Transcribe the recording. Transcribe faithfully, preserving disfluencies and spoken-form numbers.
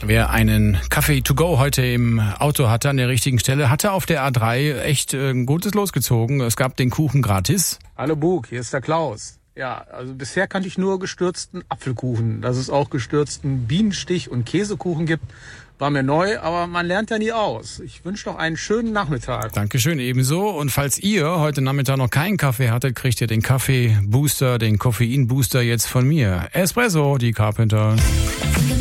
Wer einen Kaffee to go heute im Auto hatte, an der richtigen Stelle, hatte auf der A drei echt ein gutes Los gezogen. Es gab den Kuchen gratis. Hallo Bug, hier ist der Klaus. Ja, also bisher kannte ich nur gestürzten Apfelkuchen. Dass es auch gestürzten Bienenstich- und Käsekuchen gibt, war mir neu, aber man lernt ja nie aus. Ich wünsche noch einen schönen Nachmittag. Dankeschön, ebenso. Und falls ihr heute Nachmittag noch keinen Kaffee hattet, kriegt ihr den Kaffee-Booster, den Koffein-Booster jetzt von mir. Espresso, die Carpenter.